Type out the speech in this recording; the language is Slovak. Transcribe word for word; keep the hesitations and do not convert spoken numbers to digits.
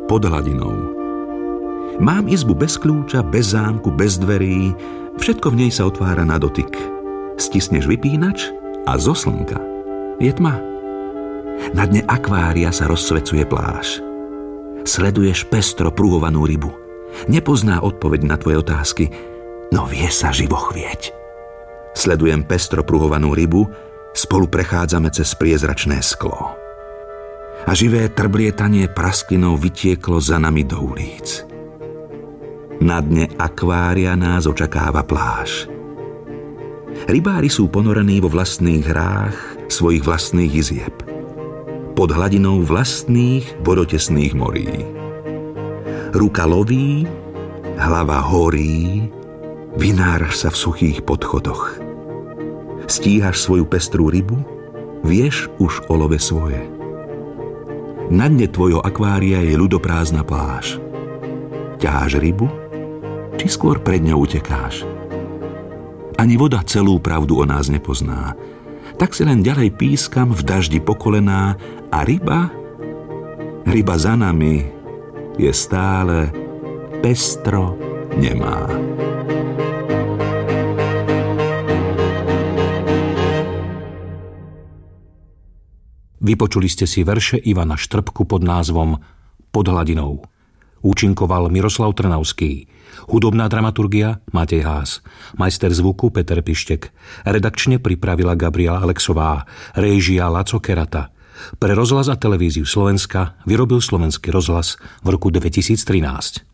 pod hladinou. Mám izbu bez kľúča, bez zámku, bez dverí, všetko v nej sa otvára na dotyk. Stisneš vypínač a zo slnka je tma. Na dne akvária sa rozsvecuje pláž. Sleduješ pestro pruhovanú rybu. Nepozná odpoveď na tvoje otázky, no vie sa živo chvieť. Sledujem pestro pruhovanú rybu, spolu prechádzame cez priezračné sklo. A živé trblietanie prasklinou vytieklo za nami do ulic. Na dne akvária nás očakáva pláž. Rybári sú ponorení vo vlastných hrách svojich vlastných izieb. Pod hladinou vlastných vodotesných morí. Ruka loví, hlava horí, vynáraš sa v suchých podchodoch. Stíhaš svoju pestrú rybu, vieš už o love svoje. Na dne tvojho akvária je ľudoprázdna pláž. Ťaháš rybu, či skôr pred ňou utekáš? Ani voda celú pravdu o nás nepozná. Tak si len ďalej pískam v daždi po kolená a ryba, ryba za nami je stále pestro nemá. Vypočuli ste si verše Ivana Štrbku pod názvom Pod hladinou. Účinkoval Miroslav Trnavský. Hudobná dramaturgia Matej Hás. Majster zvuku Peter Pištek. Redakčne pripravila Gabriela Alexová. Réžia Laco Kerata. Pre rozhlas a televíziu Slovenska vyrobil Slovenský rozhlas v roku dvetisíctrinásť.